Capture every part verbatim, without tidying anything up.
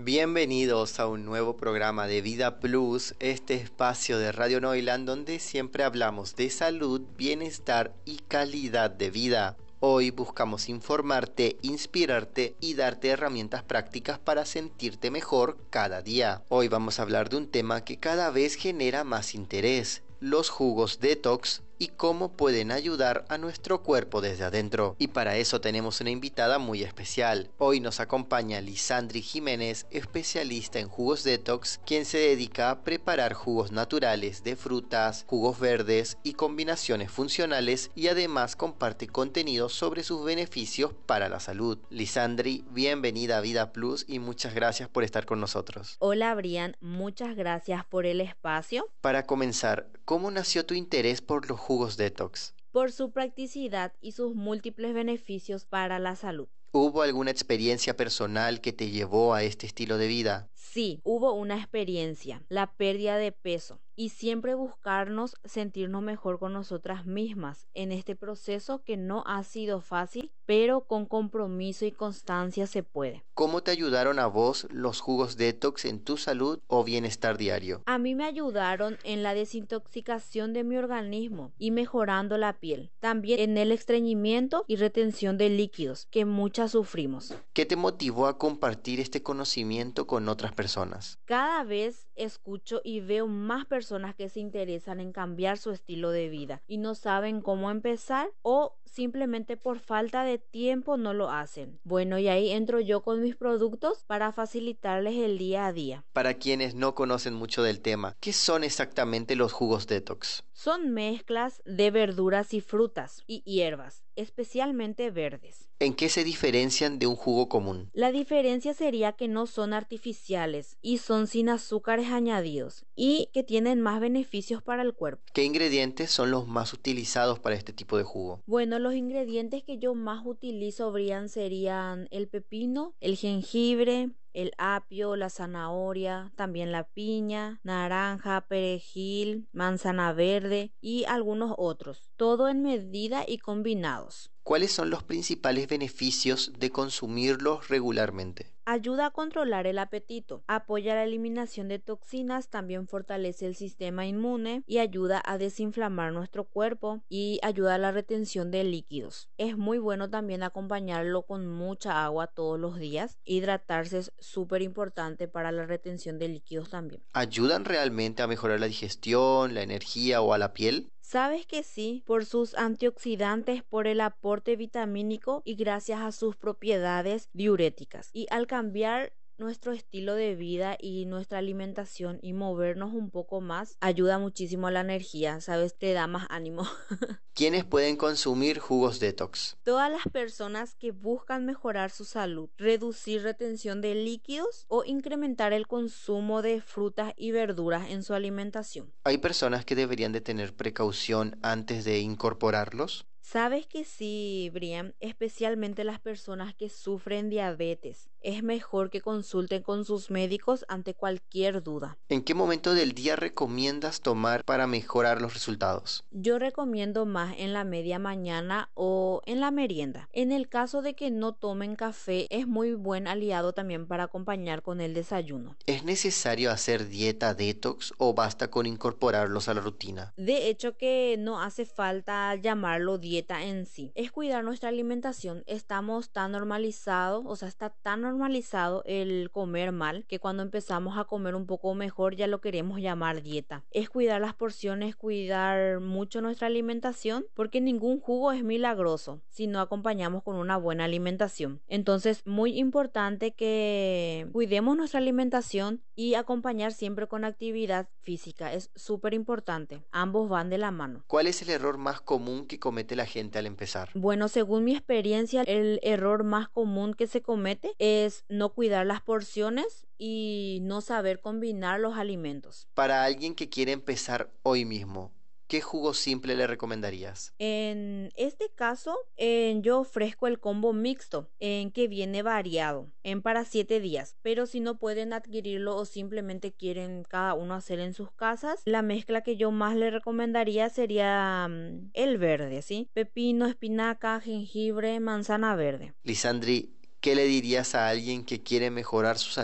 Bienvenidos a un nuevo programa de Vida Plus, este espacio de Radio Noiland donde siempre hablamos de salud, bienestar y calidad de vida. Hoy buscamos informarte, inspirarte y darte herramientas prácticas para sentirte mejor cada día. Hoy vamos a hablar de un tema que cada vez genera más interés: los jugos detox y cómo pueden ayudar a nuestro cuerpo desde adentro. Y para eso tenemos una invitada muy especial. Hoy nos acompaña Lisandri Jiménez, especialista en jugos detox, quien se dedica a preparar jugos naturales de frutas, jugos verdes y combinaciones funcionales, y además comparte contenido sobre sus beneficios para la salud. Lisandri, bienvenida a Vida Plus y muchas gracias por estar con nosotros. Hola Brian, muchas gracias por el espacio. Para comenzar, ¿cómo nació tu interés por los jugos detox? Por su practicidad y sus múltiples beneficios para la salud. ¿Hubo alguna experiencia personal que te llevó a este estilo de vida? Sí, hubo una experiencia, la pérdida de peso, y siempre buscarnos sentirnos mejor con nosotras mismas en este proceso que no ha sido fácil, pero con compromiso y constancia se puede. ¿Cómo te ayudaron a vos los jugos detox en tu salud o bienestar diario? A mí me ayudaron en la desintoxicación de mi organismo y mejorando la piel, también en el estreñimiento y retención de líquidos que muchas sufrimos. ¿Qué te motivó a compartir este conocimiento con otras personas? Cada vez escucho y veo más personas que se interesan en cambiar su estilo de vida y no saben cómo empezar, o simplemente por falta de tiempo no lo hacen. Bueno, y ahí entro yo con mis productos para facilitarles el día a día. Para quienes no conocen mucho del tema, ¿qué son exactamente los jugos detox? Son mezclas de verduras y frutas y hierbas, especialmente verdes. ¿En qué se diferencian de un jugo común? La diferencia sería que no son artificiales y son sin azúcares añadidos y que tienen más beneficios para el cuerpo. ¿Qué ingredientes son los más utilizados para este tipo de jugo? Bueno, los ingredientes que yo más utilizo, Brian, serían el pepino, el jengibre, el apio, la zanahoria, también la piña, naranja, perejil, manzana verde y algunos otros, todo en medida y combinados. ¿Cuáles son los principales beneficios de consumirlos regularmente? Ayuda a controlar el apetito, apoya la eliminación de toxinas, también fortalece el sistema inmune y ayuda a desinflamar nuestro cuerpo y ayuda a la retención de líquidos. Es muy bueno también acompañarlo con mucha agua todos los días. Hidratarse es súper importante para la retención de líquidos también. ¿Ayudan realmente a mejorar la digestión, la energía o a la piel? Sabes que sí, por sus antioxidantes, por el aporte vitamínico y gracias a sus propiedades diuréticas. Y al cambiar nuestro estilo de vida y nuestra alimentación y movernos un poco más, ayuda muchísimo a la energía, ¿sabes? Te da más ánimo. ¿Quiénes pueden consumir jugos detox? Todas las personas que buscan mejorar su salud, reducir retención de líquidos o incrementar el consumo de frutas y verduras en su alimentación. ¿Hay personas que deberían de tener precaución antes de incorporarlos? Sabes que sí, Brian, especialmente las personas que sufren diabetes. Es mejor que consulten con sus médicos ante cualquier duda. ¿En qué momento del día recomiendas tomar para mejorar los resultados? Yo recomiendo más en la media mañana o en la merienda. En el caso de que no tomen café, es muy buen aliado también para acompañar con el desayuno. ¿Es necesario hacer dieta detox o basta con incorporarlos a la rutina? De hecho que no hace falta llamarlo dieta en sí. Es cuidar nuestra alimentación. Estamos tan normalizados, o sea, está tan normalizado el comer mal que cuando empezamos a comer un poco mejor ya lo queremos llamar dieta. Es cuidar las porciones, cuidar mucho nuestra alimentación, porque ningún jugo es milagroso si no acompañamos con una buena alimentación. Entonces, muy importante que cuidemos nuestra alimentación y acompañar siempre con actividad física. Es súper importante. Ambos van de la mano. ¿Cuál es el error más común que comete la gente al empezar? Bueno, según mi experiencia, el error más común que se comete es no cuidar las porciones y no saber combinar los alimentos. Para alguien que quiere empezar hoy mismo, ¿qué jugo simple le recomendarías? En este caso, eh, yo ofrezco el combo mixto, en que viene variado, en para siete días. Pero si no pueden adquirirlo o simplemente quieren cada uno hacer en sus casas, la mezcla que yo más le recomendaría sería um, el verde, ¿sí? Pepino, espinaca, jengibre, manzana verde. Lisandri, ¿qué le dirías a alguien que quiere mejorar su salud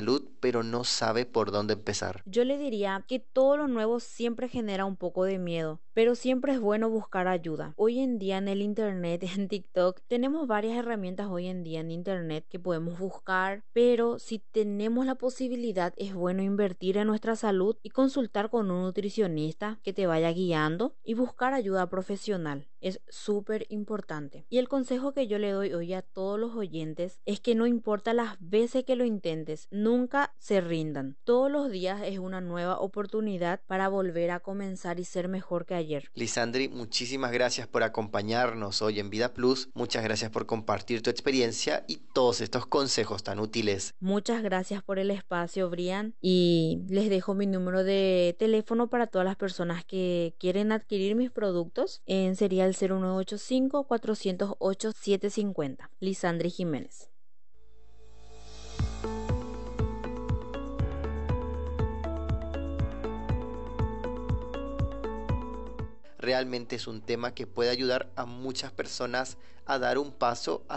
pero no sabe por dónde empezar? Yo le diría que todo lo nuevo siempre genera un poco de miedo, pero siempre es bueno buscar ayuda. Hoy en día en el internet, en TikTok, tenemos varias herramientas hoy en día en internet que podemos buscar, pero si tenemos la posibilidad es bueno invertir en nuestra salud y consultar con un nutricionista que te vaya guiando y buscar ayuda profesional. Es súper importante. Y el consejo que yo le doy hoy a todos los oyentes es que no importa las veces que lo intentes, nunca se rindan. Todos los días es una nueva oportunidad para volver a comenzar y ser mejor que ayer. Lisandri, muchísimas gracias por acompañarnos hoy en Vida Plus. Muchas gracias por compartir tu experiencia y todos estos consejos tan útiles. Muchas gracias por el espacio, Brian, y les dejo mi número de teléfono para todas las personas que quieren adquirir mis productos. En sería el cero nueve ocho cinco, cuatro cero ocho, siete cinco cero. Lisandri Jiménez. Realmente es un tema que puede ayudar a muchas personas a dar un paso